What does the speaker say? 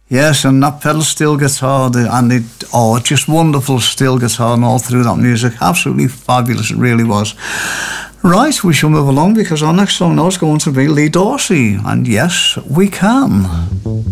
Yes, and that pedal steel guitar, just wonderful steel guitar and all through that music. Absolutely fabulous, it really was. Right, we shall move along because our next song now is going to be Lee Dorsey, and yes, we can.